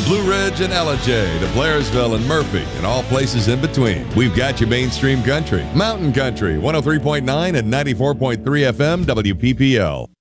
Blue Ridge and LJ to Blairsville and Murphy and all places in between. We've got you mainstream country, mountain country, 103.9 and 94.3 FM WPPL.